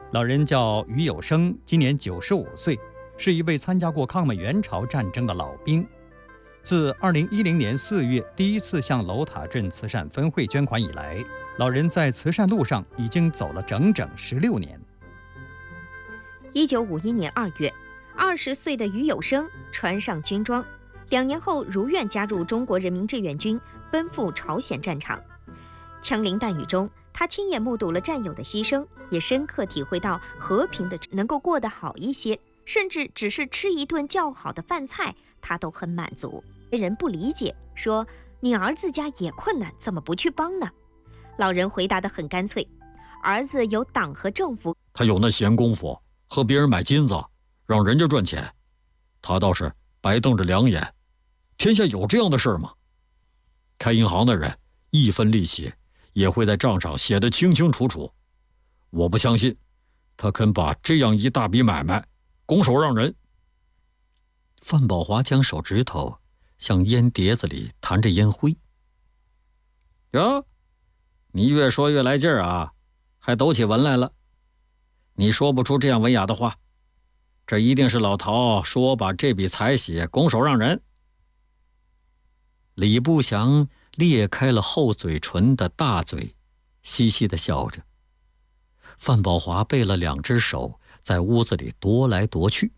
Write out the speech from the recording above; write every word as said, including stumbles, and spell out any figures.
老人叫于有生，今年九十五岁，是一位参加过抗美援朝战争的老兵。自二零一零年四月第一次向楼塔镇慈善分会捐款以来，老人在慈善路上已经走了整整十六年。 一九五一年二月，二十岁的于有生穿上军装，两年后如愿加入中国人民志愿军，奔赴朝鲜战场。枪林弹雨中，他亲眼目睹了战友的牺牲，也深刻体会到和平的能够过得好一些，甚至只是吃一顿较好的饭菜，他都很满足。别人不理解，说你儿子家也困难，怎么不去帮呢？老人回答得很干脆，儿子有党和政府， 他有那闲工夫和别人买金子，让人家赚钱，他倒是白瞪着两眼。天下有这样的事吗？开银行的人一分利息也会在账上写得清清楚楚，我不相信他肯把这样一大笔买卖拱手让人。 范宝华将手指头向烟碟子里弹着烟灰。 哟，你越说越来劲儿啊，还抖起文来了。你说不出这样文雅的话，这一定是老陶说把这笔财喜拱手让人。 李步祥裂开了厚嘴唇的大嘴，嘻嘻地笑着。范宝华背了两只手，在屋子里踱来踱去。